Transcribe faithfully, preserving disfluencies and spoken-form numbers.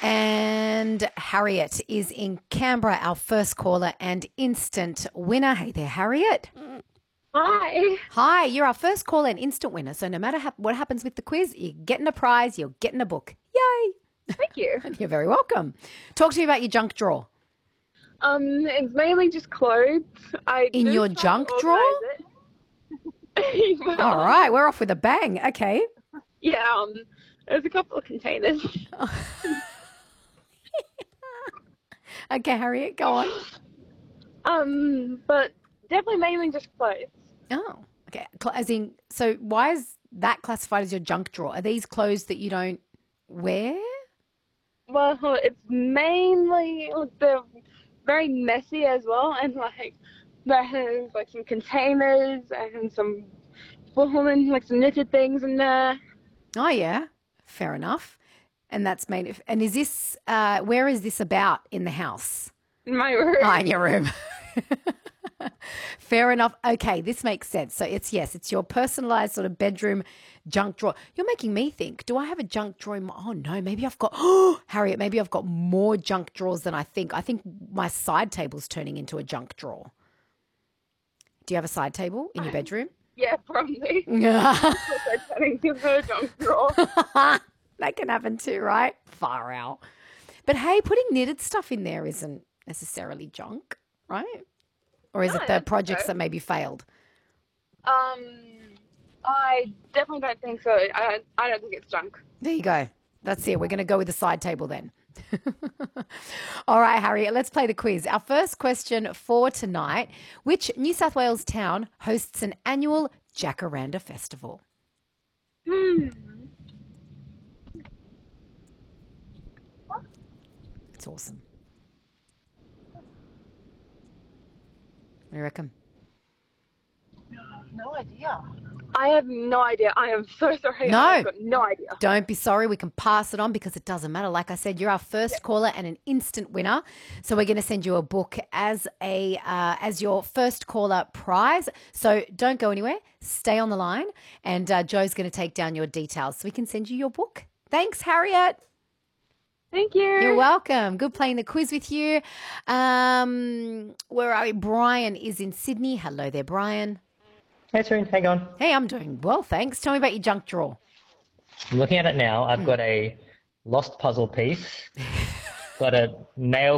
And Harriet is in Canberra, our first caller and instant winner. Hey there, Harriet. Hi. Hi, you're our first caller and instant winner. So no matter ha- what happens with the quiz, you're getting a prize, you're getting a book. Yay. Thank you. You're very welcome. Talk to me about your junk drawer. Um, it's mainly just clothes. I In do your try to junk drawer? organise it. Well, All right, we're off with a bang. Okay. Yeah, um, there's a couple of containers. Okay, Harriet, go on. Um, but definitely mainly just clothes. Oh, okay. Cl- As in, so why is that classified as your junk drawer? Are these clothes that you don't wear? Well, it's mainly they're very messy as well, and like there has like some containers and some woollen, like some knitted things in there. Oh, yeah. Fair enough. And that's made of, and is this, uh, where is this about in the house? In my room. Ah, in your room. Fair enough. Okay, this makes sense. So it's, yes, it's your personalized sort of bedroom junk drawer. You're making me think, do I have a junk drawer in my, oh no, maybe I've got, oh, Harriet, maybe I've got more junk drawers than I think. I think my side table's turning into a junk drawer. Do you have a side table in your bedroom? Yeah, probably. Yeah. They're turning into a junk drawer. That can happen too, right? Far out. But hey, putting knitted stuff in there isn't necessarily junk, right? Or is No, it the that's projects okay. that maybe failed? Um, I definitely don't think so. I I don't think it's junk. There you go. That's it. We're going to go with the side table then. All right, Harriet, let's play the quiz. Our first question for tonight: which New South Wales town hosts an annual Jacaranda Festival? Hmm. It's awesome. What do you reckon? No idea. I have no idea. I am so sorry. No. I've got no idea. Don't be sorry. We can pass it on because it doesn't matter. Like I said, you're our first caller and an instant winner. So we're going to send you a book as a uh, as your first caller prize. So don't go anywhere. Stay on the line, and uh, Joe's going to take down your details so we can send you your book. Thanks, Harriet. Thank you. You're welcome. Good playing the quiz with you. Um, where are we? Brian is in Sydney. Hello there, Brian. Hey, Taryn, hang on. Hey, I'm doing well, thanks. Tell me about your junk drawer. I'm looking at it now. I've got a lost puzzle piece, got a nail